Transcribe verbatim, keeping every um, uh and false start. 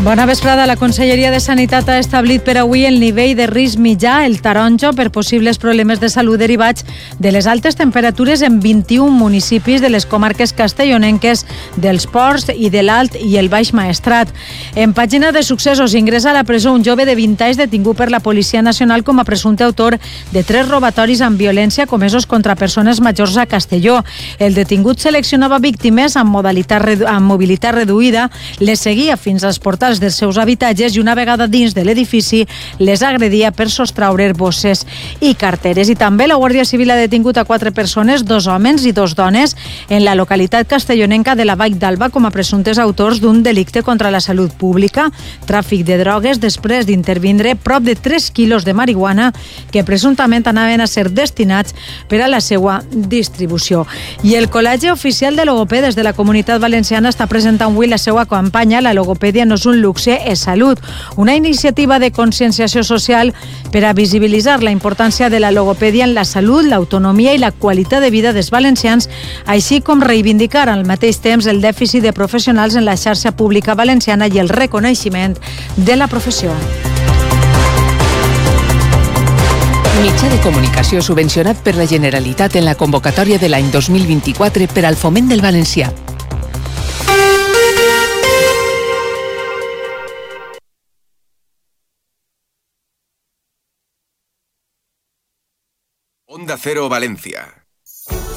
Bona vesprada. La Conselleria de Sanitat ha establit per avui el nivell de risc mitjà, el taronja, per possibles problemes de salut derivats de les altes temperatures en vint-i-un municipis de les comarques castellonenques, dels Ports i de l'Alt i el Baix Maestrat. En pàgina de successos ingressa a la presó un jove de vint anys detingut per la Policia Nacional com a presumpte autor de tres robatoris amb violència comesos contra persones majors a Castelló. El detingut seleccionava víctimes amb, modalitat redu- amb mobilitat reduïda, les seguia fins als portals dels seus habitatges i una vegada dins de l'edifici les agredia per sostraure bosses i carteres. I també la Guàrdia Civil ha detingut a quatre persones, dos homes i dos dones, en la localitat castellonenca de la Vall d'Alba com a presumptes autors d'un delicte contra la salut pública, tràfic de drogues, després d'intervindre prop de tres quilos de marihuana que presumptament anaven a ser destinats per a la seva distribució. I el Col·legi Oficial de Logopedes de la Comunitat Valenciana està presentant avui la seva campanya La logopèdia no és un luxe, és salut, una iniciativa de conscienciació social per a visibilitzar la importància de la logopèdia en la salut, l'autonomia i la qualitat de vida dels valencians, així com reivindicar al mateix temps el dèficit de professionals en la xarxa pública valenciana i el reconeixement de la professió. Mitjà de comunicació subvencionat per la Generalitat en la convocatòria de l'any dos mil vint-i-quatre per al foment del valencià. Onda Cero Valencia.